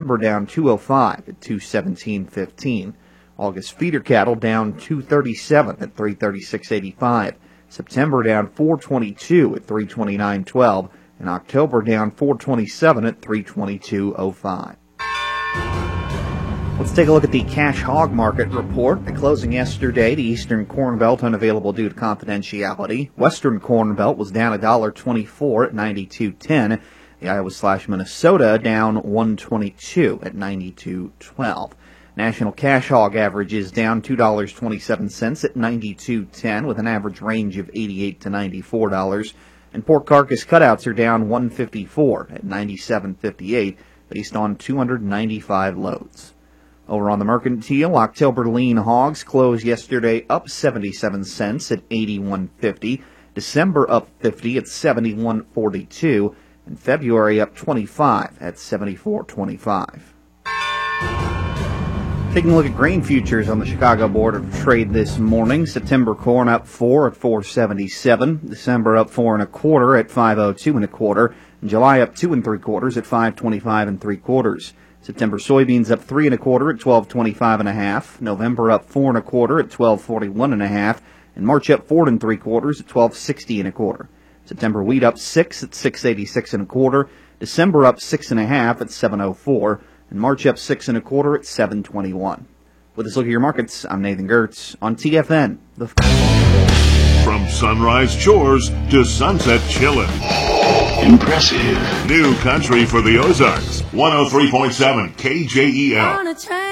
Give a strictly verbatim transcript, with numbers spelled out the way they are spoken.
October down two oh five at two seventeen fifteen. August feeder cattle down two thirty-seven at three thirty-six eighty-five. September down four twenty-two at three twenty-nine twelve. And October down four twenty-seven at three twenty-two oh five. Let's take a look at the cash hog market report. At closing yesterday, the Eastern Corn Belt unavailable due to confidentiality. Western Corn Belt was down one dollar twenty-four at ninety-two ten. The Iowa slash Minnesota down one twenty-two at ninety-two twelve. National cash hog average is down two dollars and twenty-seven cents at ninety-two ten with an average range of eighty-eight to ninety-four dollars. And pork carcass cutouts are down one fifty-four at ninety-seven fifty-eight based on two hundred ninety-five loads. Over on the mercantile, October lean hogs closed yesterday up seventy-seven cents at eighty-one fifty. December up fifty at seventy-one forty-two. And February up twenty-five at seventy-four twenty-five. Taking a look at grain futures on the Chicago Board of Trade this morning. September corn up four at four seventy-seven. December up four and a quarter at five oh two and a quarter. And July up two and three quarters at five twenty-five and three quarters. September soybeans up three and a quarter at twelve twenty-five and a half. November up four and a quarter at twelve forty-one and a half. And March up four and three quarters at twelve sixty and a quarter. September wheat up six at six eighty-six and a quarter. December up six and a half at seven oh four. And March up six and a quarter at seven twenty-one. With this look at your markets, I'm Nathan Gertz on T F N. The From sunrise chores to sunset chillin'. Impressive. New country for the Ozarks. one oh three point seven K J E L.